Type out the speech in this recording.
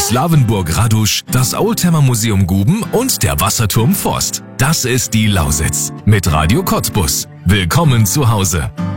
Slawenburg Radusch, das Oldtimer Museum Guben und der Wasserturm Forst. Das ist die Lausitz mit Radio Cottbus. Willkommen zu Hause.